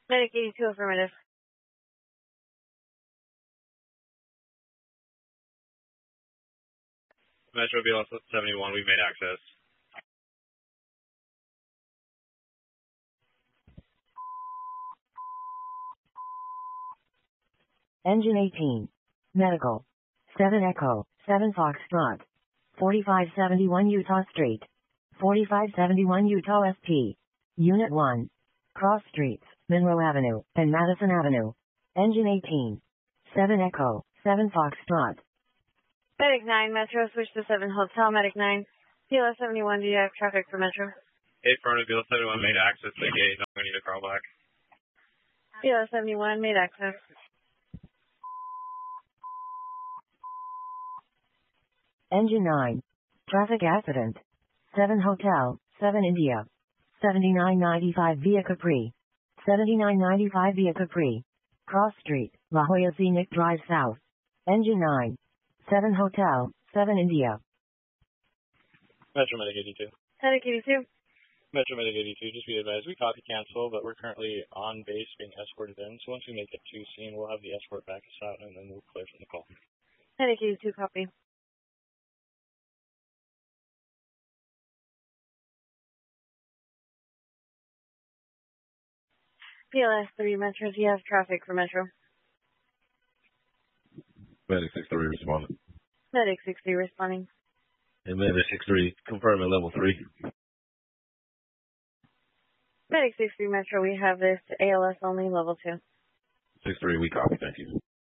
Medic 82 affirmative. Metro BLS 71, we've made access. Engine 18. Medical. 7 Echo, 7 Foxtrot. 4571 Utah Street. 4571 Utah SP. Unit 1. Cross Streets, Monroe Avenue, and Madison Avenue. Engine 18. 7 Echo, 7 Foxtrot. Medic 9, Metro, switch to 7 Hotel, Medic 9. PLS 71, do you have traffic for Metro? 8 Fronted, BLS 71 made access to the gate. I'm going to need a crawl back. PLS 71, made access. Engine 9. Traffic accident. 7 Hotel, 7 India. 7995 via Capri. 7995 via Capri. Cross Street, La Jolla Scenic Drive South. Engine 9. 7 Hotel, 7 India. Metro Medic 82. Medic 82. Metro Medic 82, just be advised, we copy cancel, but we're currently on base being escorted in, so once we make it to scene, we'll have the escort back us out, and then we'll clear from the call. Medic 82, copy. PLS 3, Metro, do you have traffic for Metro? Medic 63 responding. Medic 60 responding. And Medic 63 confirming level 3. Medic 60 Metro, we have this ALS only, level 2. 63, we copy, thank you.